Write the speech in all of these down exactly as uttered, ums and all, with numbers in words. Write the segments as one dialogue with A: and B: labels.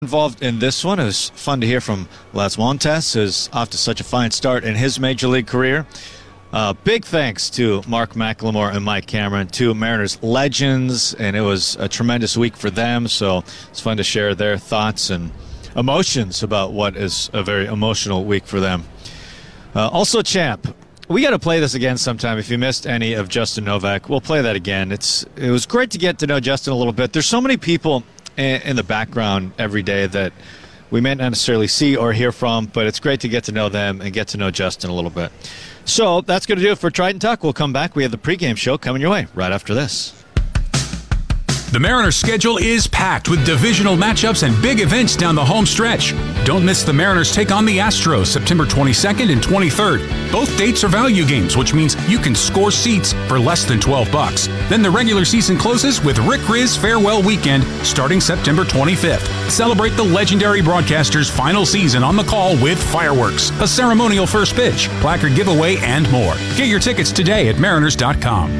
A: Involved in this one. It was fun to hear from Las Montes, who's off to such a fine start in his major league career. Uh, big thanks to Mark McLemore and Mike Cameron, two Mariners legends, and it was a tremendous week for them, so it's fun to share their thoughts and emotions about what is a very emotional week for them. Uh, also, Champ, we got to play this again sometime. If you missed any of Justin Novak, we'll play that again. It's It was great to get to know Justin a little bit. There's so many people in the background every day that we may not necessarily see or hear from, but it's great to get to know them and get to know Justin a little bit. So that's going to do it for Triton Talk. We'll come back. We have the pregame show coming your way right after this.
B: The Mariners' schedule is packed with divisional matchups and big events down the home stretch. Don't miss the Mariners take on the Astros September twenty-second and twenty-third. Both dates are value games, which means you can score seats for less than twelve bucks. Then the regular season closes with Rick Riz Farewell Weekend starting September twenty-fifth. Celebrate the legendary broadcaster's final season on the call with fireworks, a ceremonial first pitch, placard giveaway, and more. Get your tickets today at mariners dot com.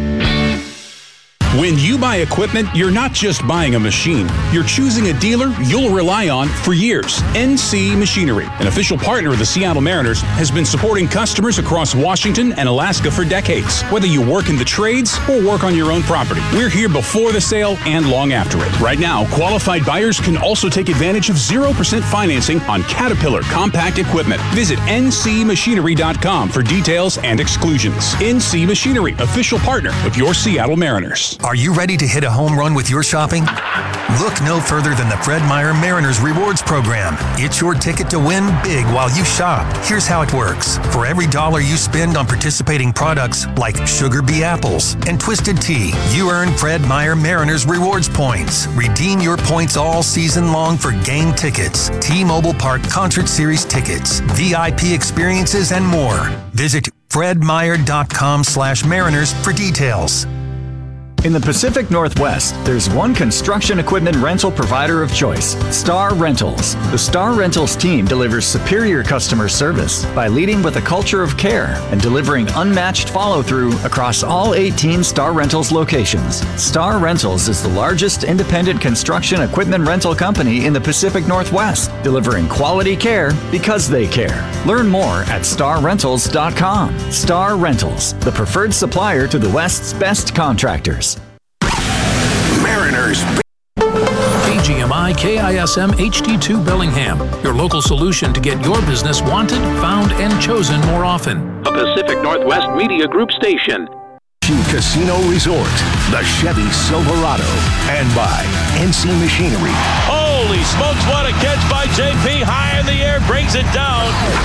B: When you buy equipment, you're not just buying a machine. You're choosing a dealer you'll rely on for years. N C Machinery, an official partner of the Seattle Mariners, has been supporting customers across Washington and Alaska for decades. Whether you work in the trades or work on your own property, we're here before the sale and long after it. Right now, qualified buyers can also take advantage of zero percent financing on Caterpillar compact equipment. Visit N C machinery dot com for details and exclusions. N C Machinery, official partner of your Seattle Mariners.
C: Are you ready to hit a home run with your shopping? Look no further than the Fred Meyer Mariners Rewards Program. It's your ticket to win big while you shop. Here's how it works. For every dollar you spend on participating products like Sugar Bee Apples and Twisted Tea, you earn Fred Meyer Mariners Rewards points. Redeem your points all season long for game tickets, T-Mobile Park Concert Series tickets, V I P experiences, and more. Visit fred meyer dot com slash mariners for details.
D: In the Pacific Northwest, there's one construction equipment rental provider of choice, Star Rentals. The Star Rentals team delivers superior customer service by leading with a culture of care and delivering unmatched follow-through across all eighteen Star Rentals locations. Star Rentals is the largest independent construction equipment rental company in the Pacific Northwest, delivering quality care because they care. Learn more at star rentals dot com. Star Rentals, the preferred supplier to the West's best contractors.
E: Mariners.
F: K G M I K I S M H D two Bellingham, your local solution to get your business wanted, found, and chosen more often.
G: A Pacific Northwest Media Group station.
E: Casino Resort, the Chevy Silverado, and by N C Machinery.
H: Holy smokes, what a catch by J P. High in the air, brings it down.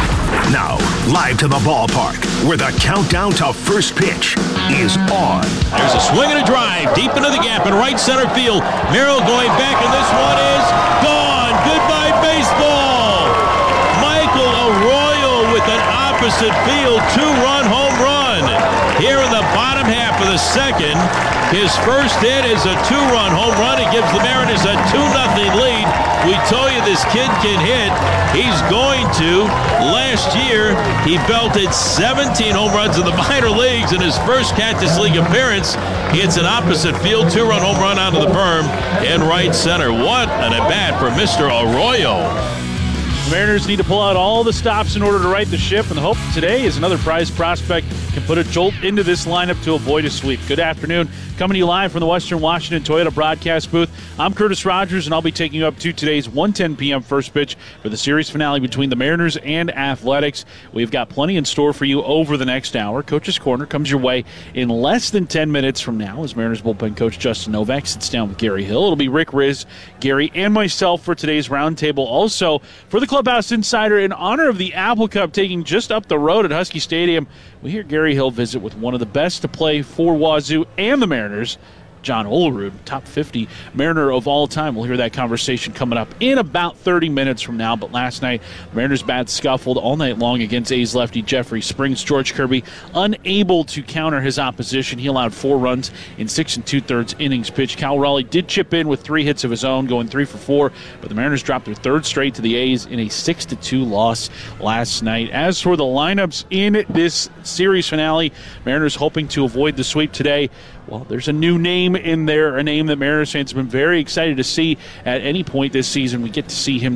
E: Now, live to the ballpark, where the countdown to first pitch is on.
H: There's a swing and a drive deep into the gap in right center field. Merrill going back, and this one is gone. Goodbye, baseball. Michael Arroyo with an opposite field two-run home run. Here in the bottom half of the second, his first hit is a two-run home run. It gives the Mariners a two nothing lead. We told you this kid can hit. He's going to. Last year, he belted seventeen home runs in the minor leagues in his first Cactus League appearance. He hits an opposite field two-run home run out of the berm in right center. What an at-bat for Mister Arroyo.
I: The Mariners need to pull out all the stops in order to right the ship, and the hope today is another prize prospect can put a jolt into this lineup to avoid a sweep. Good afternoon. Coming to you live from the Western Washington Toyota broadcast booth. I'm Curtis Rogers, and I'll be taking you up to today's one ten p.m. first pitch for the series finale between the Mariners and Athletics. We've got plenty in store for you over the next hour. Coach's Corner comes your way in less than ten minutes from now as Mariners bullpen coach Justin Novak sits down with Gary Hill. It'll be Rick Riz, Gary, and myself for today's roundtable. Also, for the Clubhouse Insider, in honor of the Apple Cup taking just up the road at Husky Stadium, we hear Gary Hill visit with one of the best to play for Wazoo and the Mariners, John Olerud, top fifty Mariner of all time. We'll hear that conversation coming up in about thirty minutes from now. But last night, Mariners bats scuffled all night long against A's lefty Jeffrey Springs. George Kirby unable to counter his opposition. He allowed four runs in six and two-thirds innings pitched. Cal Raleigh did chip in with three hits of his own, going three for four. But the Mariners dropped their third straight to the A's in a six to two loss last night. As for the lineups in this series finale, Mariners hoping to avoid the sweep today. well, there's a new name in there, a name that Mariners fans have been very excited to see at any point this season. We get to see him